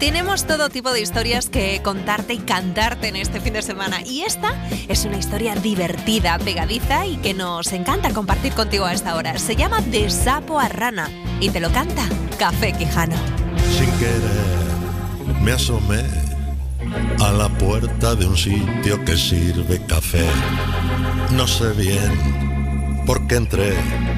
Tenemos todo tipo de historias que contarte y cantarte en este fin de semana. Y esta es una historia divertida, pegadiza y que nos encanta compartir contigo a esta hora. Se llama De sapo a rana y te lo canta Café Quijano. Sin querer me asomé a la puerta de un sitio que sirve café. No sé bien por qué entré,